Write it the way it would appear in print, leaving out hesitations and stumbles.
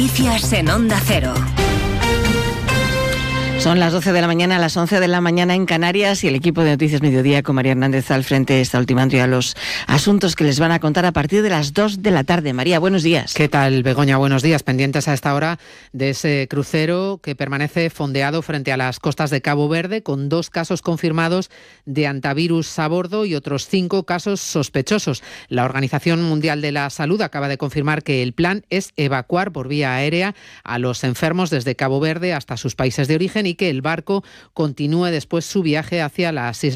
Noticias en Onda Cero. Son las 12 de la mañana, las 11 de la mañana en Canarias, y el equipo de Noticias Mediodía con María Hernández al frente está ultimando ya los asuntos que les van a contar a partir de las 2 de la tarde. María, buenos días. ¿Qué tal, Begoña? Buenos días. Pendientes a esta hora de ese crucero que permanece fondeado frente a las costas de Cabo Verde, con 2 casos confirmados de hantavirus a bordo y otros 5 casos sospechosos. La Organización Mundial de la Salud acaba de confirmar que el plan es evacuar por vía aérea a los enfermos desde Cabo Verde hasta sus países de origen y que el barco continúe después su viaje hacia las islas